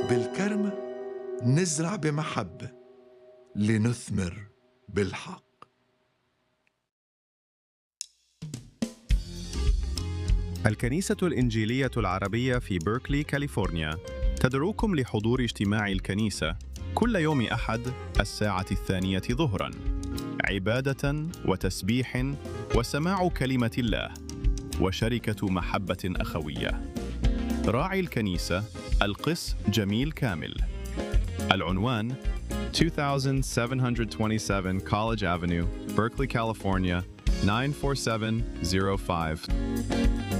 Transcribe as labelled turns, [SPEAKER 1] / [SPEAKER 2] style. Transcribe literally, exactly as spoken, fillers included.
[SPEAKER 1] بالكرمة نزرع بمحبة لنثمر بالحق.
[SPEAKER 2] الكنيسة الإنجيلية العربية في بيركلي، كاليفورنيا تدعوكم لحضور اجتماع الكنيسة كل يوم أحد الساعة الثانية ظهراً، عبادة وتسبيح وسماع كلمة الله وشركة محبة أخوية. راعي الكنيسة القس جميل كامل. العنوان twenty-seven twenty-seven College Avenue, Berkeley, California nine four seven zero five.